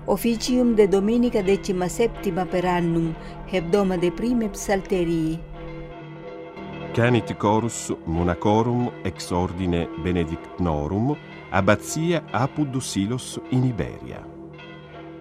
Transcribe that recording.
Officium de Dominica 17 per annum, hebdoma de prime psalterii. Canit chorus monacorum ex ordine benedictnorum, abbazia Apud Silos in Iberia.